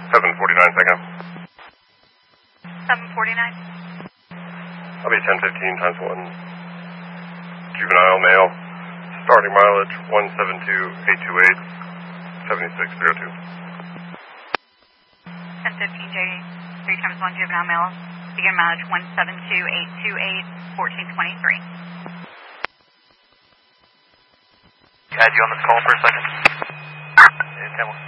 7:49 seconds. 7:49. I'll be 10:15 times 1. Juvenile male. Starting mileage 172,828. 7602. 10:15 JD. 3 times 1 juvenile male. Begin mileage 172,828. 1423. Had you on this call for a second? 10